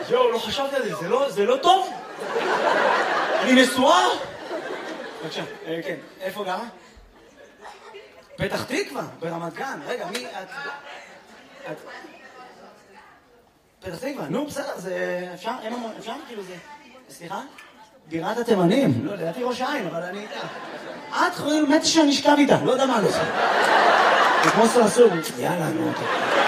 יואו, לא חשבתי על זה, זה לא טוב? אני נשואה? בבקשה, כן, איפה גרה? פתח תקווה, ברמת גן. רגע, מי את... פתח תקווה, נו, בסדר, זה... אפשר כאילו זה... סליחה? בירת התימנים. לא, לדעתי ראש העין, אבל אני... את חושבת שאני אשכב איתה, לא יודע מה לא. זה כמו סרסור. יאללה, נו.